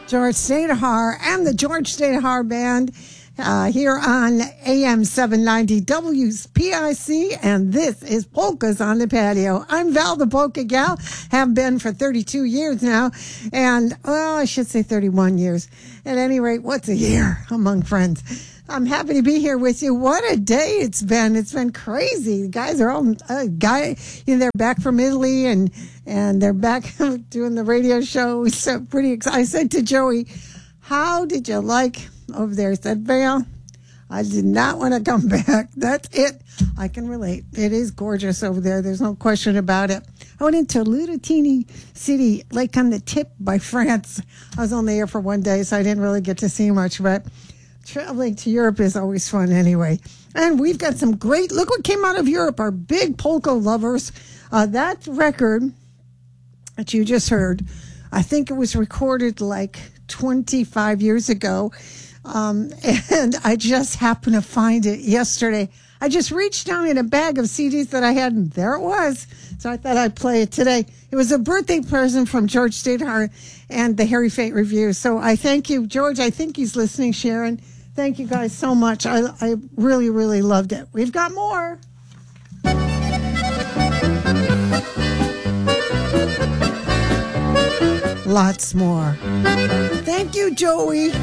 George Stadahar and the George Stadahar Band here on AM 790 WPIC, and this is Polkas on the Patio. I'm Val the Polka Gal, have been for 32 years now, and, well, I should say 31 years. At any rate, what's a year among friends? I'm happy to be here with you. What a day it's been. It's been crazy. The guys are all, they're back from Italy and they're back doing the radio show. So pretty excited. I said to Joey, how did you like over there? He said, Val, I did not want to come back. That's it. I can relate. It is gorgeous over there. There's no question about it. I went into a little teeny city, like on the tip by France. I was only there for one day, so I didn't really get to see much, but traveling to Europe is always fun anyway. And we've got some great, look what came out of Europe, our big polka lovers. That record that you just heard, I think it was recorded like 25 years ago. And I just happened to find it yesterday. I just reached down in a bag of CDs that I had, and there it was. So I thought I'd play it today. It was a birthday present from George Stadahar and the Harry Fate Review. So I thank you, George. I think he's listening, Sharon. Thank you guys so much. I really, really loved it. We've got more. Lots more. Thank you, Joey.